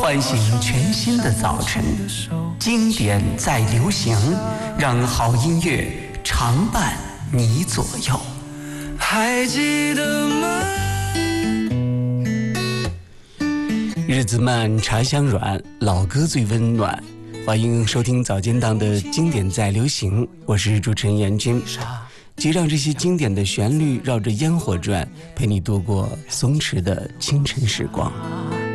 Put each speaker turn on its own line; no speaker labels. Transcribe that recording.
唤醒全新的早晨，经典在流行，让好音乐常伴你左右。
还记得吗？
日子慢，茶香软，老歌最温暖。欢迎收听早间档的经典在流行，我是主持人严军。就让这些经典的旋律绕着烟火转，陪你度过松弛的清晨时光。